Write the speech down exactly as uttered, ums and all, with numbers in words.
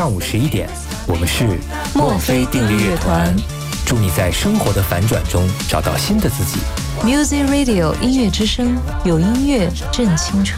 上午十一点，我们是墨菲定律乐团， 祝你在生活的反转中找到新的自己。 Music Radio 音乐之声，有音乐正青春。